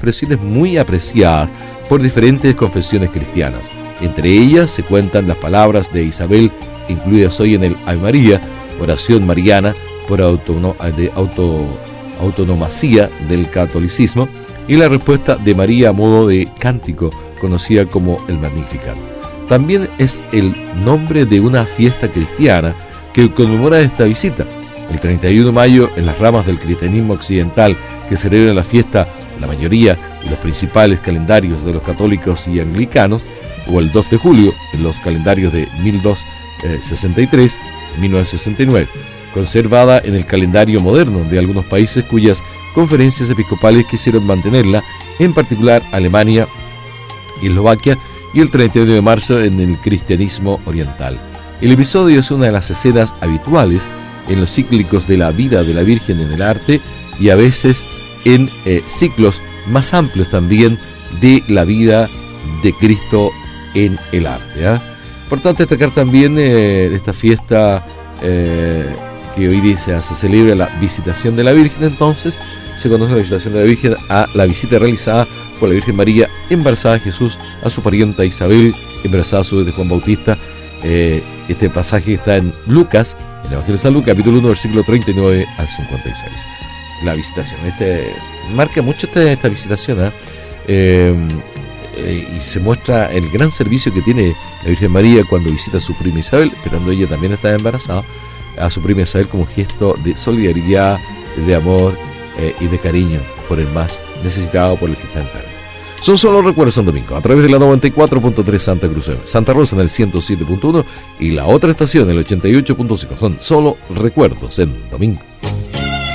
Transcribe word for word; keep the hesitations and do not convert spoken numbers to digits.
expresiones muy apreciadas por diferentes confesiones cristianas. Entre ellas se cuentan las palabras de Isabel, incluidas hoy en el Ave María, oración mariana por autono, de auto, autonomacía del catolicismo, y la respuesta de María a modo de cántico, conocida como el Magnificat. También es el nombre de una fiesta cristiana que conmemora esta visita. El treinta y uno de mayo, en las ramas del cristianismo occidental que celebran la fiesta, la mayoría y los principales calendarios de los católicos y anglicanos, o el dos de julio, en los calendarios de mil doscientos sesenta y tres y mil novecientos sesenta y nueve, conservada en el calendario moderno de algunos países cuyas conferencias episcopales quisieron mantenerla, en particular Alemania y Eslovaquia, y el treinta y uno de marzo en el cristianismo oriental. El episodio es una de las escenas habituales en los cíclicos de la vida de la Virgen en el arte y a veces en eh, ciclos más amplios también de la vida de Cristo en el arte. ¿eh? Importante destacar también eh, de esta fiesta eh, que hoy día se, se celebra la visitación de la Virgen. Entonces se conoce la visitación de la Virgen a la visita realizada por la Virgen María, embarazada de Jesús, a su parienta Isabel, embarazada a su vez de Juan Bautista. Eh, este pasaje está en Lucas, en el Evangelio de San Lucas, capítulo uno, versículo treinta y nueve al cincuenta y seis. La visitación, este marca mucho esta, esta visitación, ¿eh? Eh, eh, y se muestra el gran servicio que tiene la Virgen María cuando visita a su prima Isabel, esperando ella también está embarazada, a su prima Isabel como gesto de solidaridad, de amor eh, y de cariño por el más necesitado, por el que está enfermo. Son solo recuerdos San Domingo, a través de la noventa y cuatro punto tres Santa Cruz, Santa Rosa en el ciento siete punto uno y la otra estación, el ochenta y ocho punto cinco. Son solo recuerdos en Domingo.